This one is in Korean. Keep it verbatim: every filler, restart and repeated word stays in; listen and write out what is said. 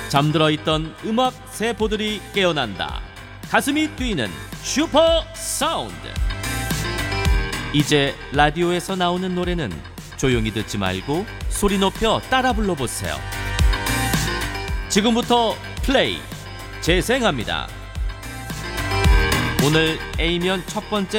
잠들어 있던 음악 세포들이 깨어난다. 가슴이 뛰는 슈퍼 사운드. 이제 라디오에서 나오는 노래는 조용히 듣지 말고 소리 높여 따라 불러보세요. 지금부터 플레이 재생합니다. 오늘 A면 첫 번째